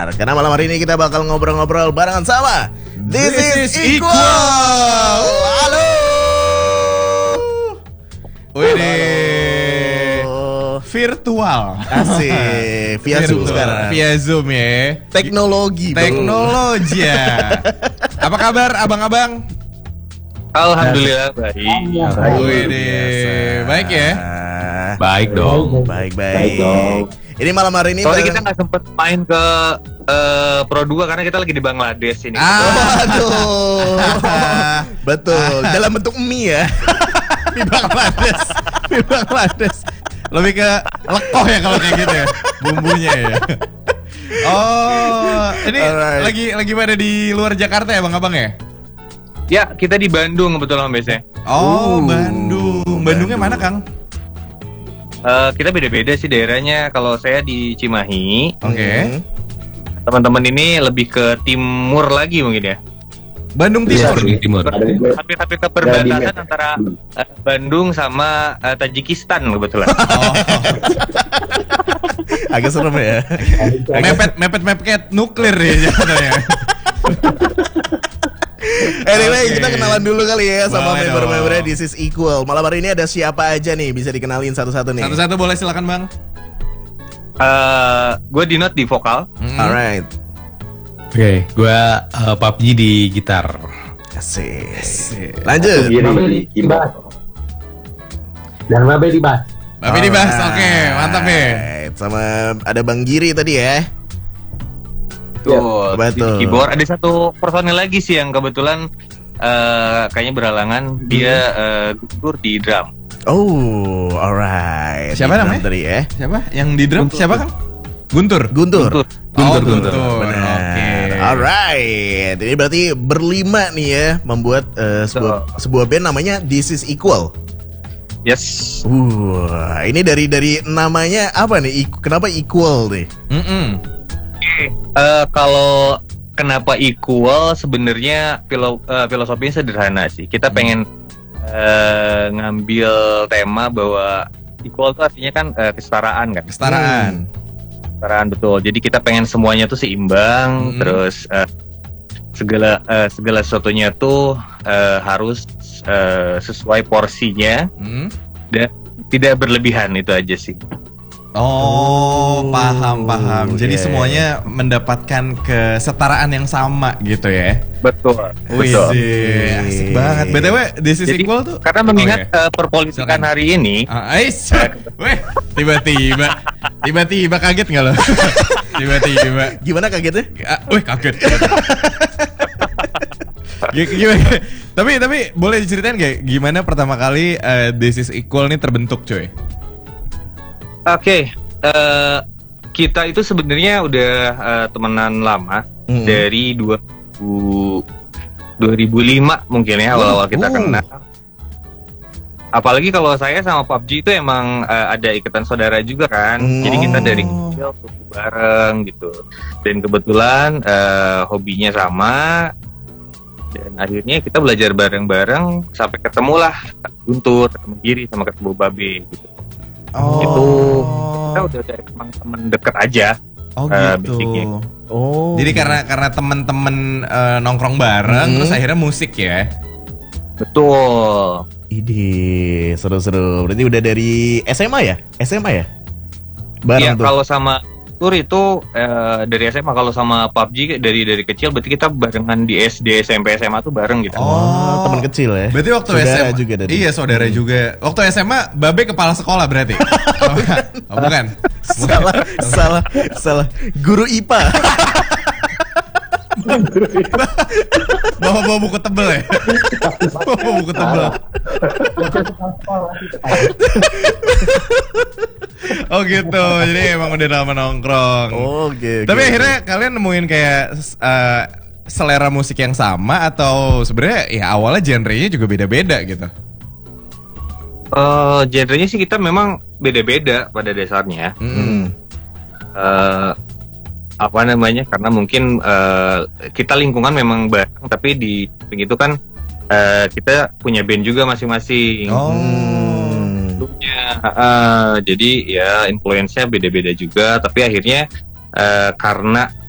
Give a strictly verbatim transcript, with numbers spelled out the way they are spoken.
benar. Karena malam hari ini kita bakal ngobrol-ngobrol barengan sama This, This is is Equal. Halo. Wih, virtual. Asik. Via Zoom Virtual. sekarang. Via Zoom ya. Teknologi. bro. Teknologi ya. Apa kabar abang-abang? Alhamdulillah baik. Wih, baik ya. Baik dong. Baik baik. Ini malam hari ini. Sorry bareng- kita nggak sempet main ke uh, Pro dua karena kita lagi di Bangladesh ini. Ah, Aduh. Betul. Dalam bentuk mie ya. di Bangladesh. Di Bangladesh. Lebih ke lekoh ya kalau kayak gitu ya. Bumbunya ya. Oh, ini Alright. lagi lagi pada di luar Jakarta ya, Bang-abang ya? Ya kita di Bandung kebetulan biasanya. Oh, Uh, Bandung. Bandungnya Bandung. mana, Kang? Uh, kita beda-beda sih daerahnya. Kalau saya di Cimahi, Oke. Hmm. teman-teman ini lebih ke timur lagi mungkin ya. Bandung Timur. Timur. Hampir-hampir ke perbatasan antara uh, Bandung sama uh, Tajikistan kebetulan. Oh. Agak serem ya. mepet mepet mepet nuklir ya jatuhnya. Anyway, Oke. kita kenalan dulu kali ya sama Boleh member-membernya dong. This is Equal. Malam hari ini ada siapa aja nih? Bisa dikenalin satu-satu nih. Satu-satu boleh silakan, Bang. Uh, gue Dinot di vokal. Hmm. Alright. Oke, gua uh, P U B G di gitar. Asik. Lanjut. Giri di bass. Dan Babe di bass. Bapak ini bahas, oke, mantap ya. Alright. Sama ada Bang Giri tadi ya. Tuh, betul. di keyboard ada satu personil lagi sih yang kebetulan uh, kayaknya beralangan dia uh, gugur di drum. Oh, alright. Siapa Di namanya? drum tadi ya? Siapa? Yang di drum siapa, Kang? Guntur. Guntur. Guntur. Oh, Guntur. Guntur. Benar. Oke. Alright. Ini berarti berlima nih ya membuat uh, sebuah sebuah band namanya This is Equal. Yes. Uh, ini dari dari namanya apa nih? Equ- Kenapa equal nih? Mm-mm. Uh, kalau kenapa equal sebenarnya filo, uh, filosofinya sederhana sih. Kita pengen uh, ngambil tema bahwa equal itu artinya kan uh, kesetaraan kan. Kesetaraan. Kesetaraan betul. Jadi kita pengen semuanya tuh seimbang, Hmm. terus uh, segala uh, segala sesuatunya tuh uh, harus uh, sesuai porsinya Hmm. dan tidak berlebihan, itu aja sih. Oh, Oh, paham paham. Jadi iya, semuanya mendapatkan kesetaraan yang sama gitu ya. Betul. Wih, Betul. asik banget. B T W, This is Jadi, Equal tuh. karena mengingat Oke. uh, perpolitikan Silakan. hari ini, Ah, ais. Weh, tiba-tiba, tiba-tiba kaget nggak lo? Tiba-tiba. Gimana kagetnya? Ah, weh, kaget. G- Gimana? Tapi tapi boleh diceritain gak gimana pertama kali eh, This is Equal nih terbentuk, coy? Oke, eh, kita itu sebenarnya udah eh, temenan lama Mm-mm. dari dua ribu lima mungkin ya, awal-awal kita Oh. kenal. Apalagi kalau saya sama P U B G itu emang eh, ada ikatan saudara juga kan. Mm. Jadi kita dari Oh. kecil kumpul bareng gitu. Dan kebetulan eh, hobinya sama. Dan akhirnya kita belajar bareng-bareng sampai ketemulah Guntur, ketemu Giri, sama ketemu Babe gitu. Oh. Itu kita udah dari emang temen deket aja. Oh eh, gitu. basicnya. Oh. Jadi karena karena temen-temen eh, nongkrong bareng, Hmm. terus akhirnya musik ya. Betul. Ide seru-seru. Berarti udah dari S M A ya? S M A ya? Ya Bareng tuh. kalau sama Tur itu eh, dari S M A, kalau sama P U B G dari dari kecil berarti kita barengan di S D, S M P, S M A tuh bareng gitu. Oh, teman kecil ya. Berarti waktu Saudara S M A juga dari. Iya, saudara juga. Waktu S M A Babe kepala sekolah berarti. oh, bukan. Oh, bukan. Salah, salah, salah. Guru I P A. Bawa-bawa buku tebel ya. Bawa buku tebel. Oh gitu. Jadi emang udah lama nongkrong. Oh, oke. Tapi oke, akhirnya kalian nemuin kayak eh, selera musik yang sama atau sebenarnya ya awalnya genrenya juga beda-beda gitu. Eh, genrenya sih kita memang beda-beda pada dasarnya. oke. Hmm. Eh, apa namanya? Karena mungkin eh, kita lingkungan memang bareng, tapi di samping itu kan eh, kita punya band juga masing-masing. Oh. Sebelumnya, uh, jadi ya influence-nya beda-beda juga, tapi akhirnya uh, karena